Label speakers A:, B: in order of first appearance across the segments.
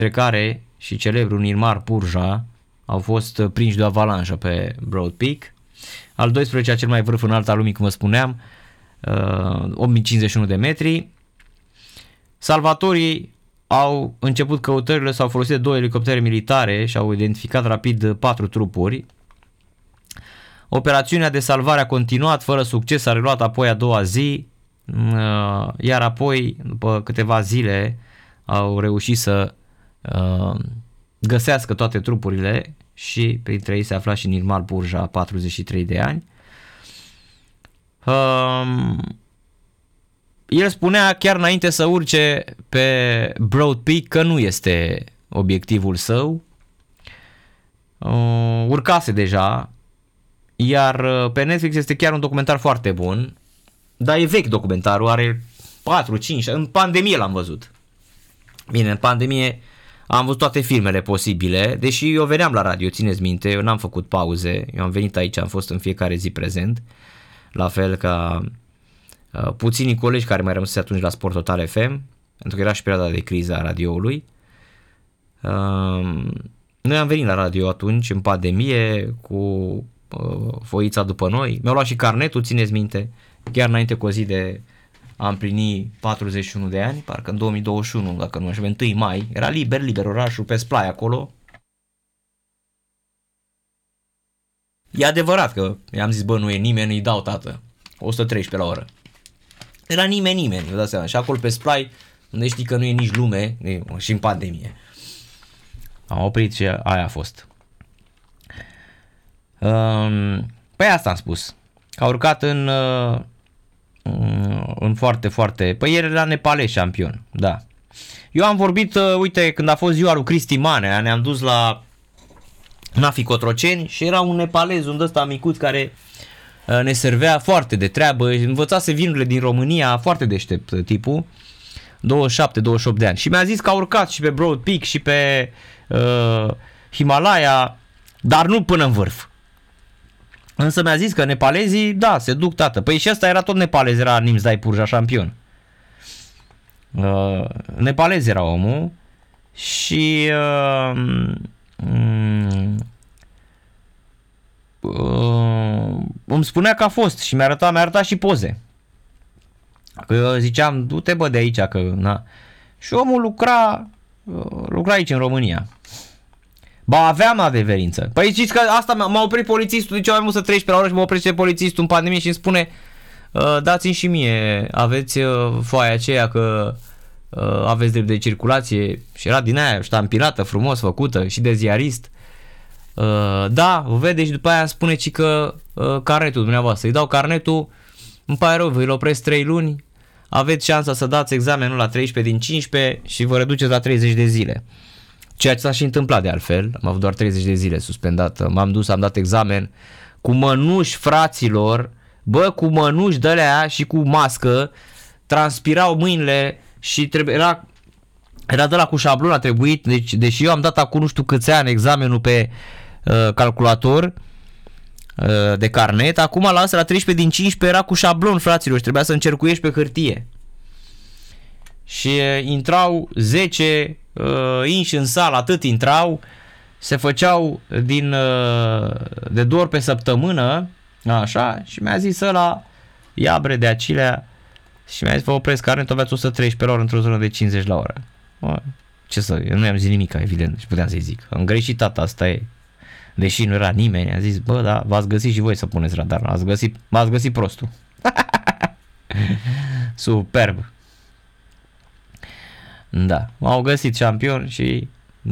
A: care și celebrul Nirmar Purja au fost prinși de o avalanșă pe Broad Peak. Al 12-lea, cel mai vârf înalt al lumii, cum vă spuneam, 8051 de metri. Salvatorii au început căutările, s-au folosit de 2 elicoptere militare și au identificat rapid 4 trupuri. Operațiunea de salvare a continuat fără succes, s-a reluat apoi a doua zi, iar apoi, după câteva zile, au reușit să găsească toate trupurile și printre ei se afla și Nirmal Purja, 43 de ani. El spunea chiar înainte să urce pe Broad Peak că nu este obiectivul său. Urcase deja, iar pe Netflix este chiar un documentar foarte bun, dar e vechi documentarul, are 4, 5, în pandemie l-am văzut. Bine, în pandemie am văzut toate filmele posibile, deși eu veneam la radio, țineți minte, eu n-am făcut pauze, eu am venit aici, am fost în fiecare zi prezent, la fel ca puținii colegi care mai rămăsese atunci la Sport Total FM, pentru că era și perioada de criză a radioului. Noi am venit la radio atunci, în pandemie, cu foița după noi, mi-au luat și carnetul, țineți minte, chiar înainte cu o zi de a împlini 41 de ani, parcă în 2021, dacă nu așa, 1 mai, era liber orașul pe Splai acolo. E adevărat că i-am zis, bă, nu e nimeni, îi dau, tată, 113 la oră. Era nimeni, vă dați seama, și acolo pe Splai, unde știi că nu e nici lume, și în pandemie. Am oprit și aia a fost. Păi asta am spus, că a urcat în foarte, foarte... Păi el era nepalez șampion, da. Eu am vorbit, uite, când a fost ziua lui Cristi Manea, ne-am dus la Nafi Cotroceni și era un nepalez, un ăsta micuț care ne servea foarte de treabă, învățase vinurile din România, foarte deștept tipul, 27-28 de ani. Și mi-a zis că a urcat și pe Broad Peak și pe Himalaya, dar nu până în vârf. Însă mi-a zis că nepalezii, da, se duc, tată. Păi și ăsta era tot nepalez, era Nimsdai Purja șampion. Nepalez era omul și îmi spunea că a fost și mi-a arătat și poze. Că eu ziceam, du-te bă de aici, că na. Și omul lucra aici în România. Ba, aveam adeverință. Păi zici că asta m-a oprit polițistul, de ce mai mult să treci pe la oră și mă oprește polițistul în pandemie și îmi spune dați-mi și mie, aveți foaia aceea că aveți drept de circulație și era din aia ștampilată, frumos făcută și de ziarist. Da, o vede și după aia îmi spune ci că carnetul dumneavoastră, îi dau carnetul, îmi pare rău, vă îl opresc 3 luni, aveți șansa să dați examenul la 13 din 15 și vă reduceți la 30 de zile. Ceea ce s-a și întâmplat de altfel, am avut doar 30 de zile suspendat, m-am dus, am dat examen cu mănuși, fraților, bă, cu mănuși de alea și cu mască, transpirau mâinile și era de la cu șablon, a trebuit, deci deși eu am dat acum nu știu câți ani examenul pe calculator de carnet, acum la asta la 13 din 15 era cu șablon, fraților, și trebuia să încercuiești pe hârtie. Și intrau 10 inși în sală, atât intrau, se făceau de 2 ori pe săptămână, așa, și mi-a zis ăla, iabre de acilea, și mi-a zis, vă opresc carnetul, aveați 113 la oră într-o zonă de 50 la oră. Ce să, eu nu i-am zis nimic, evident, și puteam să-i zic, am greșit, tata, asta e, deși nu era nimeni, a zis, bă, da, v-ați găsit și voi să puneți radar, m-ați găsit prostul. Superb. Da, m-au găsit șampion și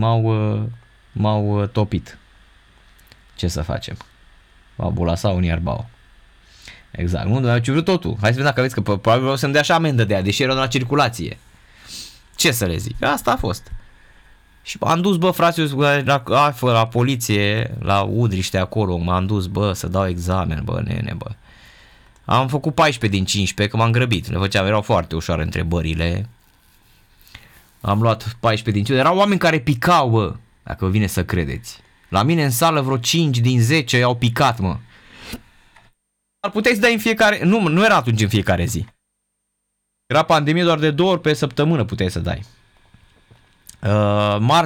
A: m-au topit. Ce să facem? M-au bulasat unii arbau. Exact, nu, dar ce vrut totul. Hai să vedem dacă vezi că probabil vreau să-mi dea și amendă de aia, deși era la circulație. Ce să le zic? Asta a fost. Și am dus, bă, fraților, la poliție, la Udriște acolo, m-am dus, bă, să dau examen, bă, nene, bă. Am făcut 14 din 15, că m-am grăbit. Le făceam, erau foarte ușoare întrebările. Am luat 14 din 15. Erau oameni care picau, bă, dacă vine să credeți. La mine în sală vreo 5 din 10 au picat, mă. Ar puteai să dai în fiecare... Nu era atunci în fiecare zi. Era pandemie doar de 2 ori pe săptămână puteai să dai. Marți